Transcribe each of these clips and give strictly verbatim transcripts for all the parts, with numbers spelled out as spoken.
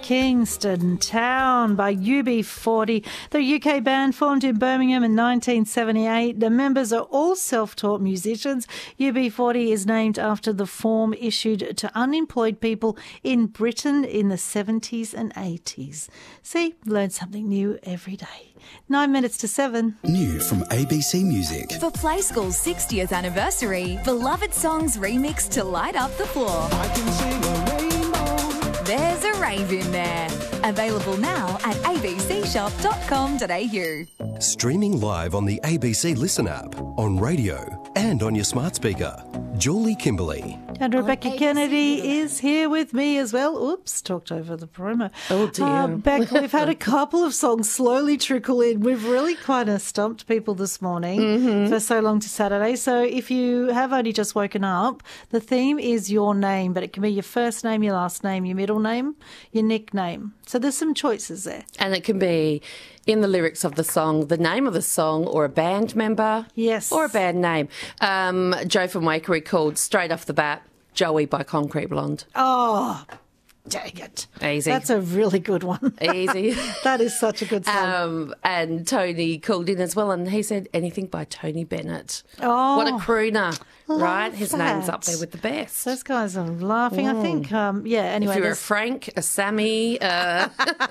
Kingston Town by U B forty. The U K band formed in Birmingham in nineteen seventy-eight. The members are all self-taught musicians. U B forty is named after the form issued to unemployed people in Britain in the seventies and eighties. See, learn something new every day. Nine minutes to seven. New from A B C Music. For Play School's sixtieth anniversary, beloved songs remixed to light up the floor. I can sing a rainbow. There's a rave in there. Available now at a b c shop dot com dot a u. Streaming live on the A B C Listen app, on radio and on your smart speaker. Julie Kimberley. And Rebecca Kennedy is here with me as well. Oops, talked over the promo. Oh, dear. Uh, Beck, we've had a couple of songs slowly trickle in. We've really kind of stumped people this morning mm-hmm. for So Long to Saturday. So if you have only just woken up, the theme is your name, but it can be your first name, your last name, your middle name, your nickname. So there's some choices there. And it can be in the lyrics of the song, the name of the song, or a band member. Yes. Or a band name. Um, Joe from Wakery called straight off the bat Joey by Concrete Blonde. Oh, dang it. Easy. That's a really good one. Easy. That is such a good song. Um, and Tony called in as well, and he said anything by Tony Bennett. Oh. What a crooner, right? Love His that. name's up there with the best. Those guys are laughing, I think. Um, yeah, anyway. If you're a there's- Frank, a Sammy, uh...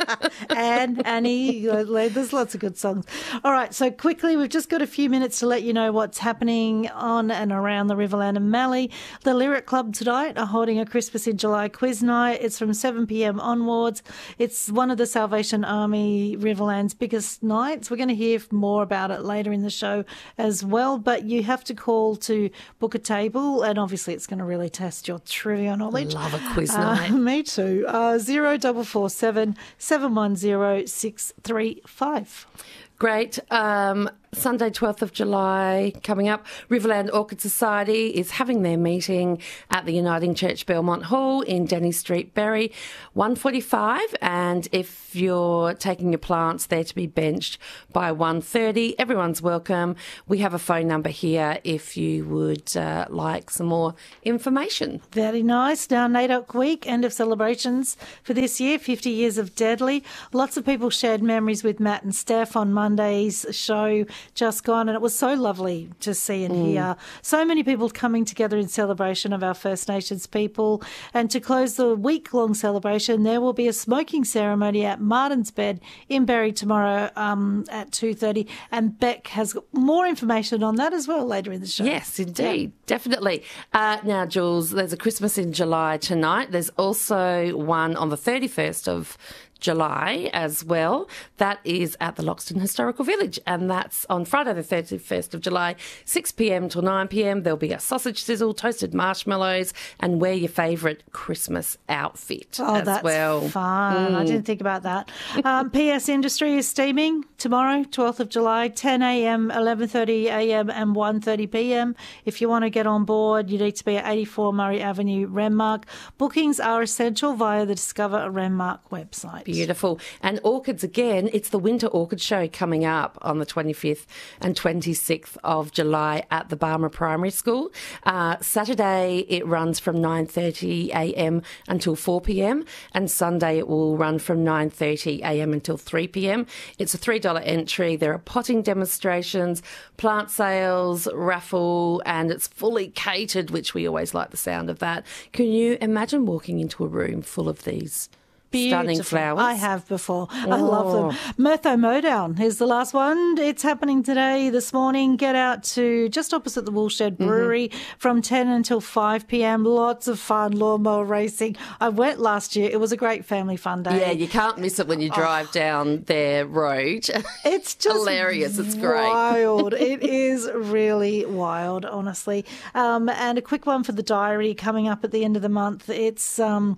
and Annie, there's lots of good songs. All right, so quickly, we've just got a few minutes to let you know what's happening on and around the Riverland and Mallee. The Lyric Club tonight are holding a Christmas in July quiz night. It's from seven p.m. onwards. It's one of the Salvation Army Riverland's biggest nights. We're going to hear more about it later in the show as well, but you have to call to book a table, and obviously it's going to really test your trivia knowledge. Love a quiz Uh, night. me too. Uh, zero double four seven seven one zero six three five. Great. Um, Sunday, twelfth of July, coming up. Riverland Orchid Society is having their meeting at the Uniting Church Belmont Hall in Denny Street, Bury, one forty-five. And if you're taking your plants, they're to be benched by one thirty. Everyone's welcome. We have a phone number here if you would uh, like some more information. Very nice. Now, NAIDOC Week, end of celebrations for this year, fifty years of Deadly. Lots of people shared memories with Matt and Steph on Monday's show just gone, and it was so lovely to see and hear. So many people coming together in celebration of our First Nations people. And to close the week-long celebration, there will be a smoking ceremony at Martin's Bed in Bury tomorrow um, at two thirty. And Beck has more information on that as well later in the show. Yes, indeed. Definitely. Uh, now, Jules, there's a Christmas in July tonight. There's also one on the thirty-first of July as well. That is at the Loxton Historical Village, and that's on Friday the thirty-first of July, six p.m. till nine p.m. There'll be a sausage sizzle, toasted marshmallows, and wear your favourite Christmas outfit Oh, as that's well. fun. I didn't think about that. Um, P S Industry is steaming tomorrow, twelfth of July, ten a.m, eleven thirty a.m. and one thirty p.m. If you want to get on board, you need to be at eighty-four Murray Avenue, Renmark. Bookings are essential via the Discover Renmark website. Beautiful. And orchids again, it's the Winter Orchid Show coming up on the twenty-fifth and twenty-sixth of July at the Barmer Primary School. Uh, Saturday it runs from nine thirty a.m. until four p.m. and Sunday it will run from nine thirty a.m. until three p.m. It's a three dollars entry. There are potting demonstrations, plant sales, raffle, and it's fully catered, which we always like the sound of that. Can you imagine walking into a room full of these stunning Beautiful. flowers? I have before. I love Oh. them. Mertho Mowdown is the last one. It's happening today, this morning. Get out to just opposite the Woolshed Brewery Mm-hmm. from ten until five p.m. Lots of fun, lawnmower racing. I went last year. It was a great family fun day. Yeah, you can't miss it when you drive down their road. It's just hilarious. It's great. Wild. It is really wild, honestly. Um, and a quick one for the diary coming up at the end of the month. It's um,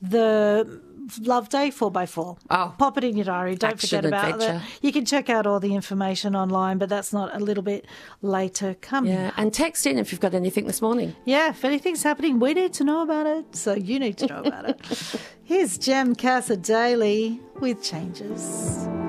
the Love Day four by four. Oh. Pop it in your diary. Don't Action forget about adventure. that. You can check out all the information online, but that's not a little bit later coming. Yeah, and text in if you've got anything this morning. Yeah, if anything's happening, we need to know about it, so you need to know about it. Here's Jem Casa Daily with Changes.